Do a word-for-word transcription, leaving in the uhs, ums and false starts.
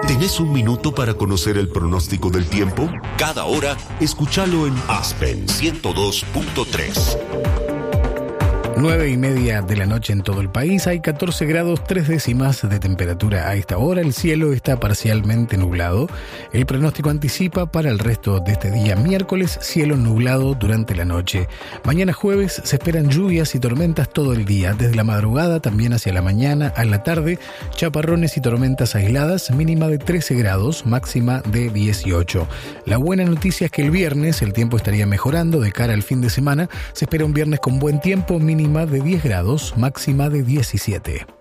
¿Tenés un minuto para conocer el pronóstico del tiempo? Cada hora, escúchalo en Aspen ciento dos punto tres. Nueve y media de la noche en todo el país. Hay catorce grados, tres décimas de temperatura a esta hora. El cielo está parcialmente nublado. El pronóstico anticipa para el resto de este día miércoles, cielo nublado durante la noche. Mañana jueves se esperan lluvias y tormentas todo el día. Desde la madrugada también hacia la mañana, a la tarde, chaparrones y tormentas aisladas, mínima de trece grados, máxima de dieciocho. La buena noticia es que el viernes el tiempo estaría mejorando de cara al fin de semana. Se espera un viernes con buen tiempo, mínima de diez grados, máxima de diecisiete.